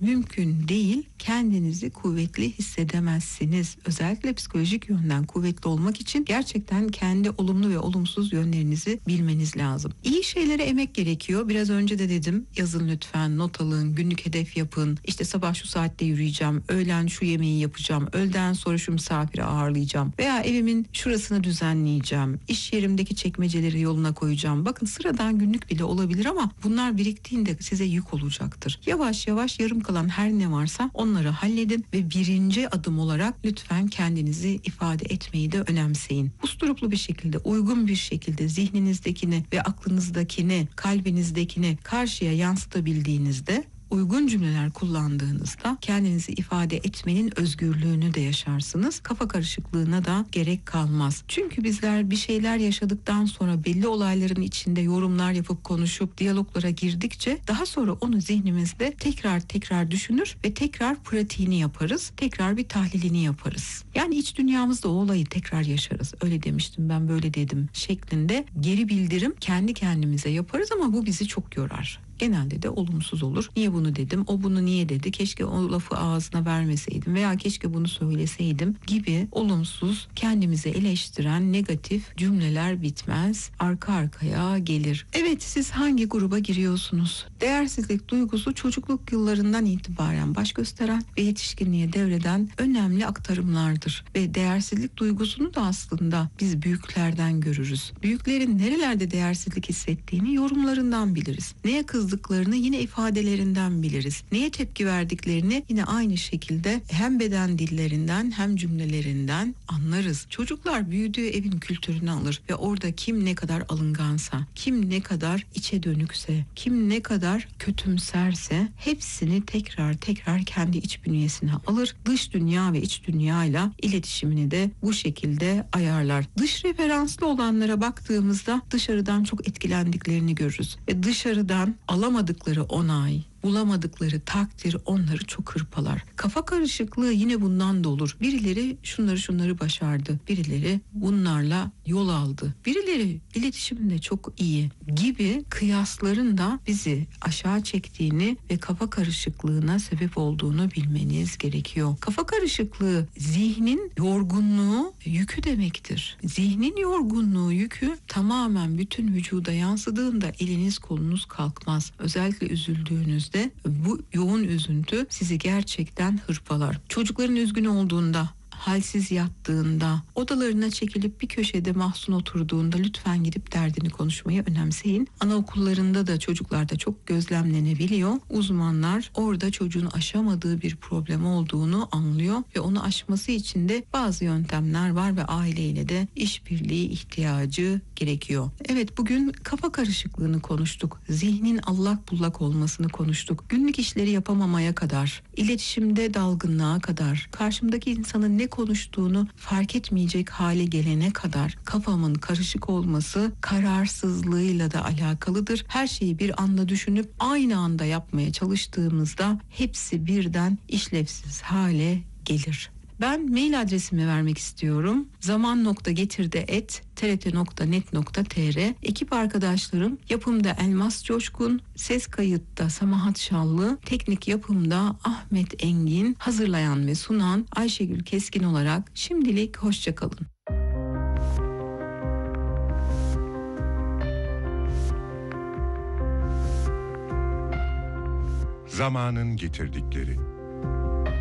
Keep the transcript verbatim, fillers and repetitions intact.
mümkün değil, kendinizi kuvvetli hissedemezsiniz. Özellikle psikolojik yönden kuvvetli olmak için gerçekten kendi olumlu ve olumsuz yönlerinizi bilmeniz lazım. İyi şeylere emek gerekiyor. Biraz önce de dedim, yazın lütfen, not alın, günlük hedef yapın. İşte sabah şu saatte yürüyeceğim, öğlen şu yemeği yapacağım, öğleden sonra şu misafiri ağırlayacağım veya evimin şurasını düzenleyeceğim, iş yerimdeki çekmeceleri yoluna koyacağım. Bakın, sıradan günlük bile olabilir ama bunlar biriktiğinde size yük olacaktır. Yavaş yavaş yarım kalan her ne varsa onları halledin ve birinci adım olarak lütfen kendinizi ifade etmeyi de önemseyin. Usturuplu bir şekilde, uygun bir şekilde zihninizdekini ve aklınızdakini, kalbinizdekini karşıya yansıtabildiğinizde, uygun cümleler kullandığınızda kendinizi ifade etmenin özgürlüğünü de yaşarsınız. Kafa karışıklığına da gerek kalmaz. Çünkü bizler bir şeyler yaşadıktan sonra belli olayların içinde yorumlar yapıp konuşup diyaloglara girdikçe daha sonra onu zihnimizde tekrar tekrar düşünür ve tekrar pratiğini yaparız. Tekrar bir tahlilini yaparız. Yani iç dünyamızda o olayı tekrar yaşarız. Öyle demiştim, ben böyle dedim şeklinde geri bildirim kendi kendimize yaparız ama bu bizi çok yorar. Genelde de olumsuz olur. Niye bunu dedim? O bunu niye dedi? Keşke o lafı ağzına vermeseydim veya keşke bunu söyleseydim gibi olumsuz, kendimizi eleştiren negatif cümleler bitmez. Arka arkaya gelir. Evet, siz hangi gruba giriyorsunuz? Değersizlik duygusu çocukluk yıllarından itibaren baş gösteren ve yetişkinliğe devreden önemli aktarımlardır. Ve değersizlik duygusunu da aslında biz büyüklerden görürüz. Büyüklerin nerelerde değersizlik hissettiğini yorumlarından biliriz. Neye kızdıklarını yine ifadelerinden biliriz. Neye tepki verdiklerini yine aynı şekilde hem beden dillerinden hem cümlelerinden anlarız. Çocuklar büyüdüğü evin kültürünü alır ve orada kim ne kadar alıngansa, kim ne kadar içe dönükse, kim ne kadar kötümserse hepsini tekrar tekrar kendi iç bünyesine alır. Dış dünya ve iç dünyayla iletişimini de bu şekilde ayarlar. Dış referanslı olanlara baktığımızda dışarıdan çok etkilendiklerini görürüz ve dışarıdan alamadıkları onay, bulamadıkları takdir onları çok hırpalar. Kafa karışıklığı yine bundan da olur. Birileri şunları şunları başardı, birileri bunlarla yol aldı, birileri iletişimde çok iyi gibi kıyasların da bizi aşağı çektiğini ve kafa karışıklığına sebep olduğunu bilmeniz gerekiyor. Kafa karışıklığı zihnin yorgunluğu, yükü demektir. Zihnin yorgunluğu, yükü tamamen bütün vücuda yansıdığında eliniz kolunuz kalkmaz. Özellikle üzüldüğünüzde bu yoğun üzüntü sizi gerçekten hırpalar. Çocukların üzgün olduğunda, halsiz yattığında, odalarına çekilip bir köşede mahzun oturduğunda lütfen gidip derdini konuşmayı önemseyin. Anaokullarında da çocuklarda çok gözlemlenebiliyor. Uzmanlar orada çocuğun aşamadığı bir problem olduğunu anlıyor ve onu aşması için de bazı yöntemler var ve aileyle de işbirliği ihtiyacı gerekiyor. Evet, bugün kafa karışıklığını konuştuk. Zihnin allak bullak olmasını konuştuk. Günlük işleri yapamamaya kadar, iletişimde dalgınlığa kadar, karşımdaki insanın ne konuştuğunu fark etmeyecek hale gelene kadar kafamın karışık olması kararsızlığıyla da alakalıdır. Her şeyi bir anda düşünüp aynı anda yapmaya çalıştığımızda hepsi birden işlevsiz hale gelir. Ben mail adresimi vermek istiyorum. zaman nokta getirde et t r t nokta net nokta t r. Ekip arkadaşlarım yapımda Elmas Coşkun, ses kayıtta Samahat Şallı, teknik yapımda Ahmet Engin, hazırlayan ve sunan Ayşegül Keskin olarak şimdilik hoşça kalın. Zamanın getirdikleri.